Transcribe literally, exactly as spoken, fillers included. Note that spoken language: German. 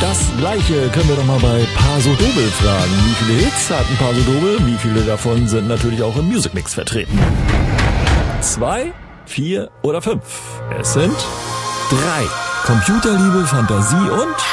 Das Gleiche können wir doch mal bei Paso Doble fragen. Wie viele Hits hatten Paso Doble? Wie viele davon sind natürlich auch im Music Mix vertreten? Zwei, vier oder fünf? Es sind drei. Computerliebe, Fantasie und